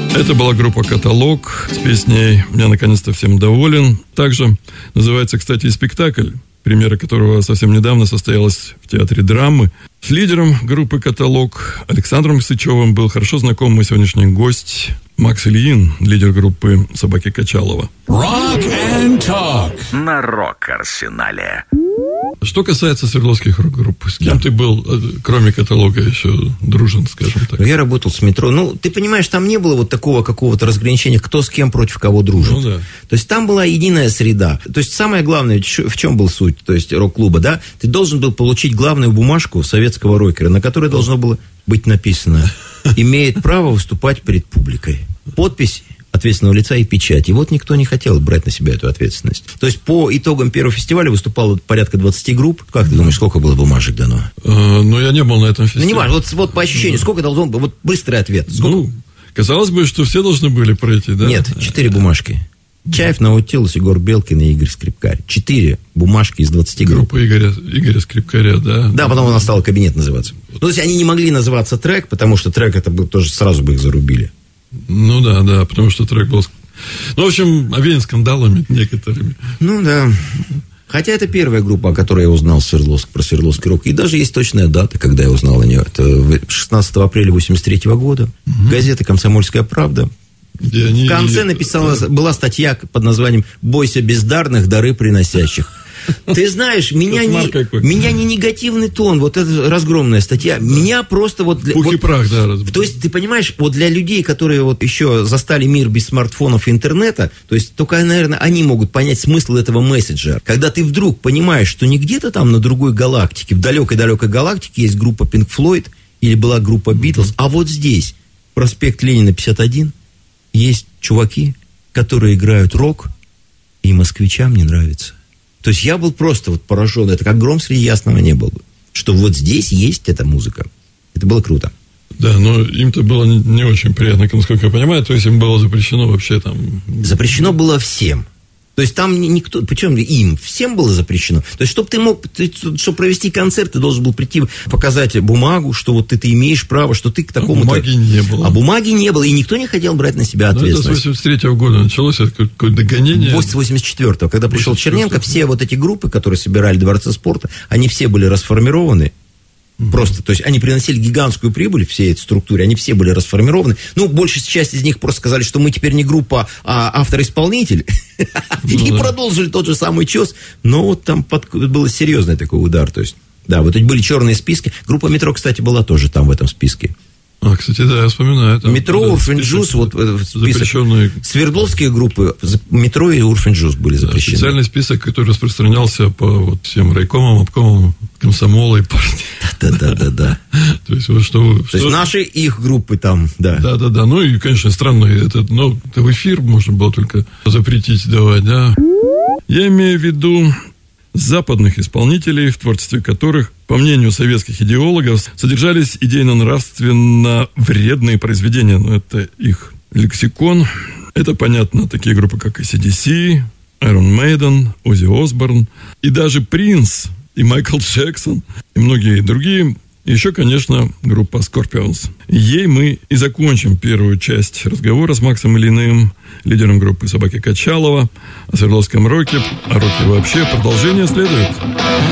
Это была группа «Каталог» с песней «Я наконец-то всем доволен». Также называется, кстати, и спектакль, премьера которого совсем недавно состоялась в Театре драмы. С лидером группы «Каталог» Александром Сычевым был хорошо знаком мой сегодняшний гость Макс Ильин, лидер группы «Собаки Качалова». Rock and Talk на Рок-Арсенале. Что касается свердловских рок-групп, с кем ты был, кроме «Каталога», еще дружен, скажем так? Я работал с «Метро». Ну, ты понимаешь, там не было вот такого какого-то разграничения, кто с кем против кого дружит. Ну, да. То есть там была единая среда. То есть самое главное, в чем был суть, то есть рок-клуба, да? Ты должен был получить главную бумажку советского рокера, на которой должно было быть написано: имеет право выступать перед публикой. Подпись ответственного лица и печать. И вот никто не хотел брать на себя эту ответственность. То есть по итогам первого фестиваля выступало порядка 20 групп. Как ты думаешь, сколько было бумажек дано? Ну, я не был на этом фестивале. Ну, не важно. Вот по ощущению, сколько должно быть? Вот быстрый ответ. Сколько? Ну, казалось бы, что все должны были пройти, да? Нет, 4 бумажки. Чаев, Наутилус, Егор Белкин и Игорь Скрипкарь. 4 бумажки из 20 групп. Группа Игоря Скрипкаря, да. Да, потом она стала «Кабинет» называться. Ну, то есть они не могли называться «Трек», потому что «Трек» это был тоже сразу бы их зарубили. Ну да, потому что трек был... Ну, в общем, овеян скандалами некоторыми. Ну да. Хотя это первая группа, о которой я узнал про Свердловский рок. И даже есть точная дата, когда я узнал о нее. Это 16 апреля 1983 года. Газета «Комсомольская правда». В конце была статья под названием «Бойся бездарных, дары приносящих». Ты знаешь, меня не негативный тон, вот эта разгромная статья, меня просто вот... Пух и прах, да. То есть, ты понимаешь, вот для людей, которые вот еще застали мир без смартфонов и интернета, то есть, только, наверное, они могут понять смысл этого месседжа. Когда ты вдруг понимаешь, что не где-то там на другой галактике, в далекой-далекой галактике есть группа Pink Floyd или была группа Beatles, а вот здесь, проспект Ленина, 51, есть чуваки, которые играют рок, и москвичам не нравится. То есть я был просто вот поражен. Это как гром среди ясного неба. Что вот здесь есть эта музыка. Это было круто. Да, но им-то было не очень приятно, насколько я понимаю. То есть им было запрещено вообще там... Запрещено было всем. То есть там никто... Причем им всем было запрещено. То есть, чтобы провести концерт, ты должен был прийти, показать бумагу, что вот ты имеешь право, что ты к такому-то... бумаги не было. А бумаги не было, и никто не хотел брать на себя ответственность. Это с 83-го года началось какое-то гонение. 84-го, когда пришел Черненко, все вот эти группы, которые собирали дворцы спорта, они все были расформированы. Просто, то есть они приносили гигантскую прибыль всей этой структуре, они все были расформированы. Ну, большая часть из них просто сказали, что мы теперь не группа, а автор-исполнитель. И продолжили тот же самый чес. Но вот там был серьезный такой удар. То есть, да, вот эти были черные списки. Группа «Метро», кстати, была тоже там в этом списке. Кстати, да, я вспоминаю. «Метро», «Урфин Джюс», вот список. Свердловские группы «Метро» и «Урфин Джюс» были запрещены. Специальный список, который распространялся по вот всем райкомам, обкомам, комсомола и партии. Да. То есть, вот что... То есть, наши, их группы там, да. Да. Ну, и, конечно, странно, это в эфир можно было только запретить давать, да. Я имею в виду западных исполнителей, в творчестве которых, по мнению советских идеологов, содержались идейно-нравственно вредные произведения. Но это их лексикон. Это, понятно, такие группы, как AC/DC, Iron Maiden, Оззи Осборн, и даже Принц, и Майкл Джексон, и многие другие. Еще, конечно, группа Scorpions. Ей мы и закончим первую часть разговора с Максом Ильиным, лидером группы «Собаки Качалова», о свердловском роке, о роке вообще. Продолжение следует.